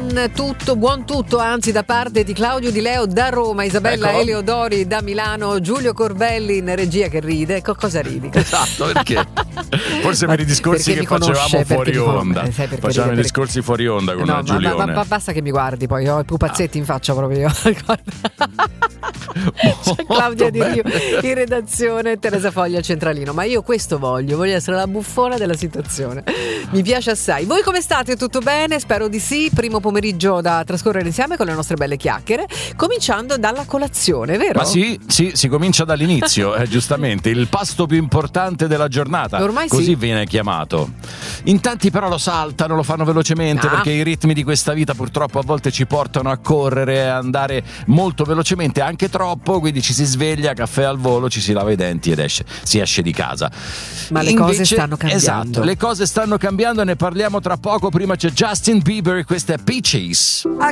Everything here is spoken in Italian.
buon tutto anzi da parte di Claudio Di Leo da Roma, Isabella Eleodori da Milano, Giulio Corbelli in regia che ride. Cosa ridi? Esatto, perché? Forse per i discorsi che facevamo fuori onda. Facevamo i discorsi fuori onda con Giulione. Ma basta che mi guardi, poi ho i pupazzetti in faccia proprio. C'è Claudia Di Rio in redazione, Teresa Foglia al centralino. Ma io questo voglio essere la buffona della situazione. Mi piace assai. Voi come state? Tutto bene? Spero di sì. Primo pomeriggio da trascorrere insieme con le nostre belle chiacchiere, cominciando dalla colazione, vero? Ma sì, si comincia dall'inizio, giustamente, il pasto più importante della giornata. Ormai così sì. Viene chiamato. In tanti però lo saltano, lo fanno velocemente perché i ritmi di questa vita purtroppo a volte ci portano a correre, a andare molto velocemente, anche troppo, quindi ci si sveglia, caffè al volo, ci si lava i denti ed si esce di casa. Ma le cose stanno cambiando. Esatto, le cose stanno cambiando e ne parliamo tra poco. Prima c'è Justin Bieber e questa è Peaches.